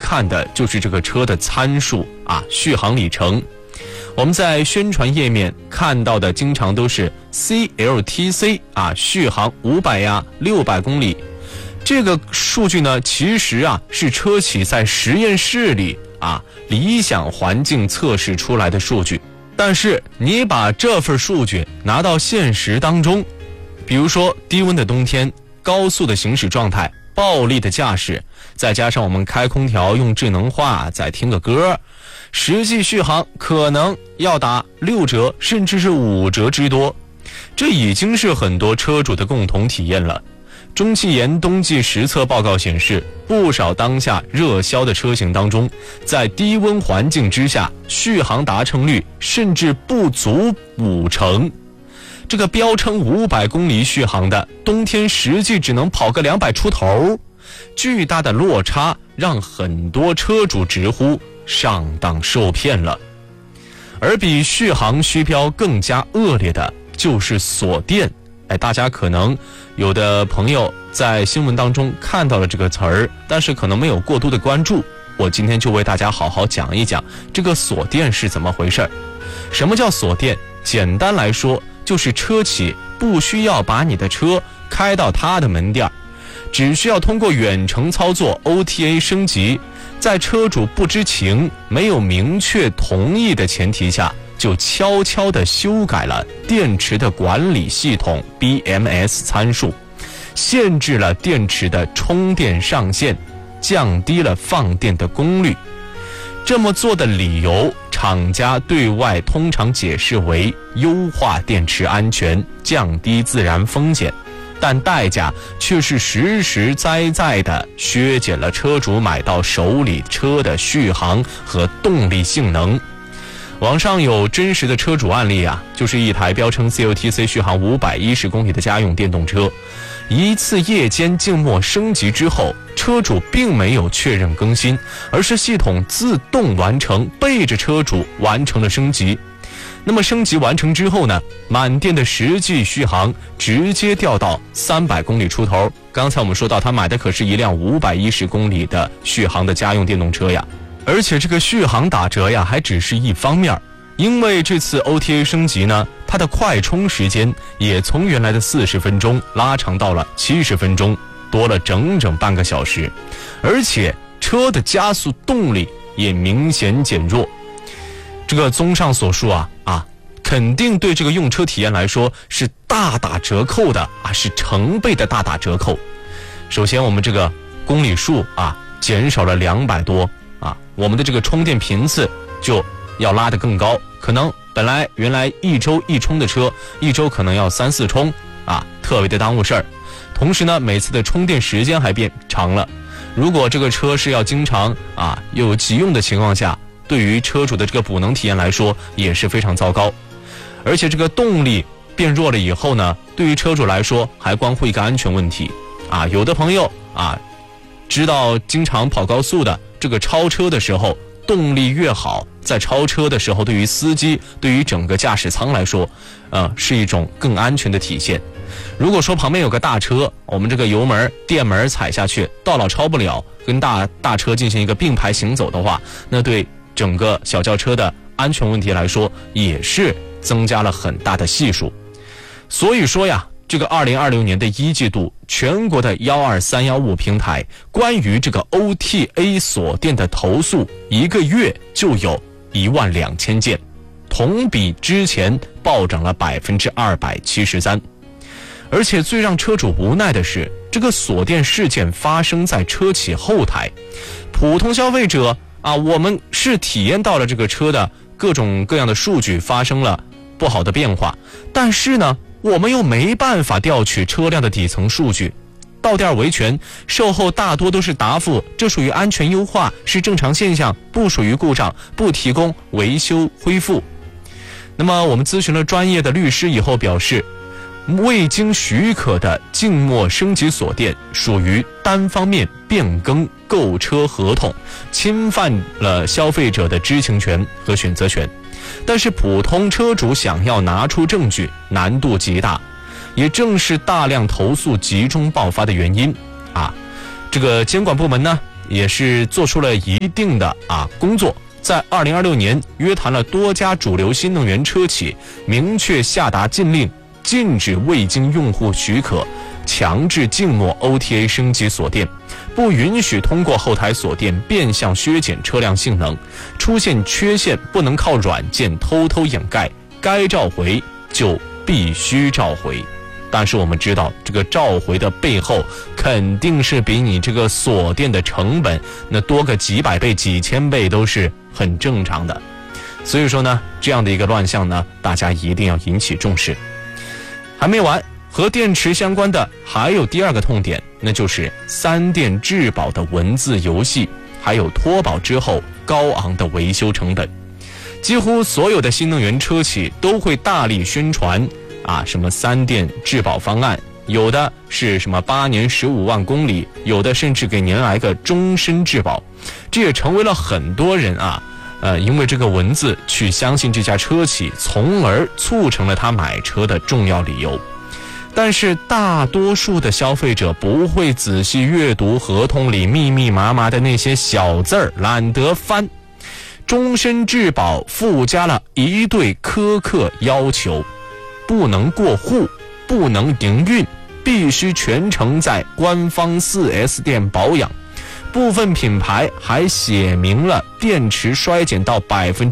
看的就是这个车的参数啊，续航里程。我们在宣传页面看到的经常都是 CLTC 啊，续航500呀、600公里。这个数据呢，其实啊是车企在实验室里啊理想环境测试出来的数据。但是你把这份数据拿到现实当中，比如说低温的冬天、高速的行驶状态、暴力的驾驶，再加上我们开空调用智能化再听个歌，实际续航可能要打6折甚至是5折之多。这已经是很多车主的共同体验了。中汽研冬季实测报告显示，不少当下热销的车型当中，在低温环境之下，续航达成率甚至不足50%。这个标称500公里续航的，冬天实际只能跑个200出头，巨大的落差让很多车主直呼上当受骗了。而比续航虚标更加恶劣的就是锁电。大家可能有的朋友在新闻当中看到了这个词儿，但是可能没有过度的关注。我今天就为大家好好讲一讲这个锁电是怎么回事。什么叫锁电？简单来说，就是车企不需要把你的车开到他的门店，只需要通过远程操作 OTA 升级，在车主不知情、没有明确同意的前提下，就悄悄地修改了电池的管理系统 BMS 参数，限制了电池的充电上限，降低了放电的功率。这么做的理由，厂家对外通常解释为优化电池安全，降低自燃风险，但代价却是实实在在地削减了车主买到手里车的续航和动力性能。网上有真实的车主案例啊，就是一台标称 CLTC 续航510公里的家用电动车，一次夜间静默升级之后，车主并没有确认更新，而是系统自动完成，背着车主完成了升级。那么升级完成之后呢，满电的实际续航直接掉到300公里出头。刚才我们说到他买的可是一辆510公里的续航的家用电动车呀。而且这个续航打折呀，还只是一方面，因为这次 OTA 升级呢，它的快充时间也从原来的40分钟拉长到了70分钟，多了整整半个小时，而且车的加速动力也明显减弱。这个综上所述啊，肯定对这个用车体验来说是大打折扣的啊，是成倍的大打折扣。首先我们这个公里数啊减少了200多。我们的这个充电频次就要拉得更高，可能原来一周一充的车，一周可能要3、4充啊，特别的耽误事儿。同时呢，每次的充电时间还变长了。如果这个车是要经常有急用的情况下，对于车主的这个补能体验来说也是非常糟糕。而且这个动力变弱了以后呢，对于车主来说还关乎一个安全问题啊。有的朋友知道经常跑高速的，这个超车的时候动力越好，在超车的时候对于司机对于整个驾驶舱来说是一种更安全的体现。如果说旁边有个大车，我们这个油门电门踩下去到老超不了，跟大车进行一个并排行走的话，那对整个小轿车的安全问题来说也是增加了很大的系数。所以说呀，这个2026年的1季度，全国的12315平台关于这个 OTA 锁电的投诉，一个月就有12000件，同比之前暴涨了273%。而且最让车主无奈的是，这个锁电事件发生在车企后台，普通消费者我们是体验到了这个车的各种各样的数据发生了不好的变化，但是呢，我们又没办法调取车辆的底层数据，到店维权，售后大多都是答复这属于安全优化，是正常现象，不属于故障，不提供维修恢复。那么我们咨询了专业的律师以后表示，未经许可的静默升级锁电属于单方面变更购车合同，侵犯了消费者的知情权和选择权。但是普通车主想要拿出证据难度极大，也正是大量投诉集中爆发的原因这个监管部门呢也是做出了一定的工作。在2026年约谈了多家主流新能源车企，明确下达禁令，禁止未经用户许可强制静默 OTA 升级锁电，不允许通过后台锁电变相削减车辆性能，出现缺陷不能靠软件偷偷掩盖，该召回就必须召回。但是我们知道，这个召回的背后肯定是比你这个锁电的成本那多个几百倍、几千倍都是很正常的。所以说呢，这样的一个乱象呢，大家一定要引起重视。还没完，和电池相关的还有第二个痛点，那就是三电质保的文字游戏，还有脱保之后高昂的维修成本。几乎所有的新能源车企都会大力宣传什么三电质保方案，有的是什么8年15万公里，有的甚至给您来个终身质保。这也成为了很多人因为这个文字去相信这家车企，从而促成了他买车的重要理由。但是大多数的消费者不会仔细阅读合同里密密麻麻的那些小字儿，懒得翻。终身质保附加了一对苛刻要求，不能过户，不能营运，必须全程在官方 4S 店保养。部分品牌还写明了电池衰减到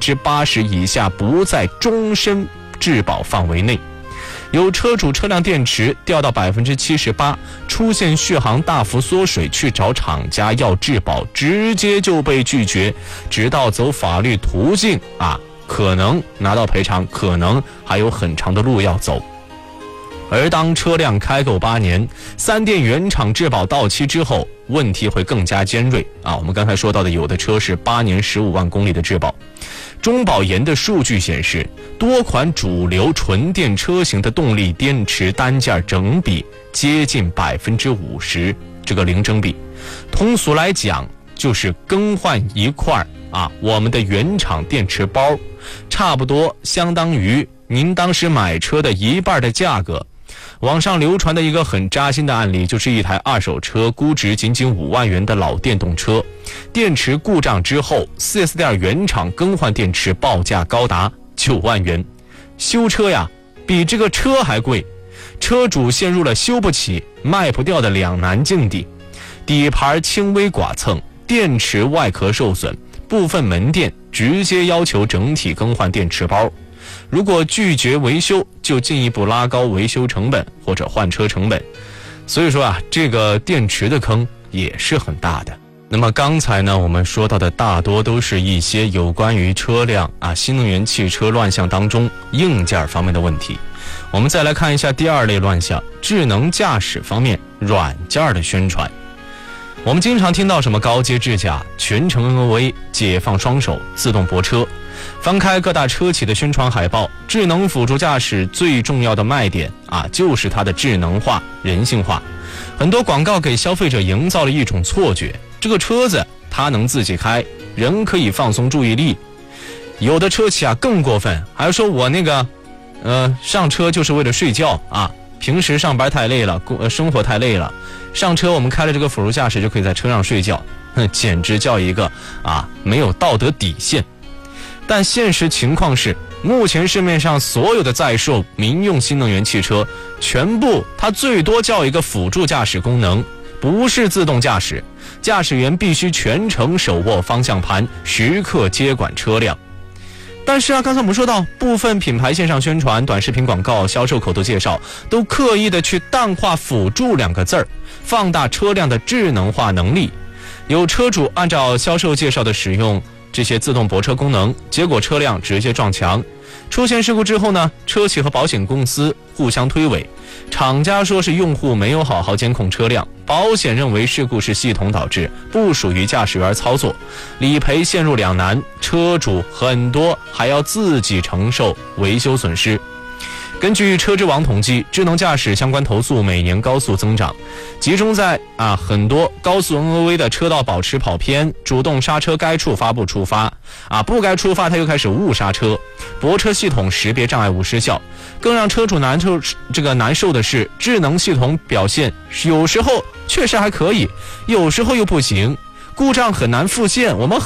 80%以下不在终身质保范围内。有车主车辆电池掉到78%，出现续航大幅缩水，去找厂家要质保，直接就被拒绝，直到走法律途径可能拿到赔偿，可能还有很长的路要走。而当车辆开够8年，三电原厂质保到期之后，问题会更加尖锐我们刚才说到的，有的车是8年15万公里的质保。中保研的数据显示，多款主流纯电车型的动力电池单件整比接近50%，这个零整比。通俗来讲，就是更换一块我们的原厂电池包，差不多相当于您当时买车的一半的价格。网上流传的一个很扎心的案例，就是一台二手车估值仅仅5万元的老电动车，电池故障之后 4S 店原厂更换电池报价高达9万元，修车比这个车还贵，车主陷入了修不起卖不掉的两难境地。底盘轻微剐蹭，电池外壳受损，部分门店直接要求整体更换电池包，如果拒绝维修，就进一步拉高维修成本或者换车成本。所以说这个电池的坑也是很大的。那么刚才呢，我们说到的大多都是一些有关于车辆新能源汽车乱象当中硬件方面的问题。我们再来看一下第二类乱象，智能驾驶方面软件的宣传。我们经常听到什么高阶智驾、全程 NOA、解放双手、自动泊车。翻开各大车企的宣传海报，智能辅助驾驶最重要的卖点就是它的智能化、人性化。很多广告给消费者营造了一种错觉，这个车子它能自己开，人可以放松注意力。有的车企更过分，还说我上车就是为了睡觉平时上班太累了，生活太累了，上车我们开了这个辅助驾驶就可以在车上睡觉，简直叫一个没有道德底线。但现实情况是，目前市面上所有的在售民用新能源汽车，全部它最多叫一个辅助驾驶功能，不是自动驾驶，驾驶员必须全程手握方向盘，时刻接管车辆。但是刚才我们说到，部分品牌线上宣传、短视频广告、销售口头介绍，都刻意的去淡化辅助2个字儿，放大车辆的智能化能力。有车主按照销售介绍的使用这些自动泊车功能，结果车辆直接撞墙。出现事故之后呢，车企和保险公司互相推诿，厂家说是用户没有好好监控车辆，保险认为事故是系统导致，不属于驾驶员操作，理赔陷入两难，车主很多还要自己承受维修损失。根据车之网统计，智能驾驶相关投诉每年高速增长，集中在很多高速 NOA 的车道保持跑偏，主动刹车该触发不触发不该触发它又开始误刹车，泊车系统识别障碍物失效。更让车主难受的是，智能系统表现有时候确实还可以，有时候又不行， 故障很难复现，我们